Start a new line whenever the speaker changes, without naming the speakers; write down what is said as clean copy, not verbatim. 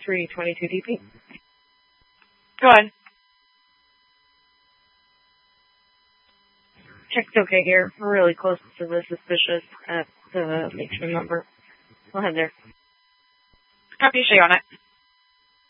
322 DP.
Go ahead.
Check's okay here. We're really close to the suspicious at the matron number. Go ahead there.
Copy, stay on it.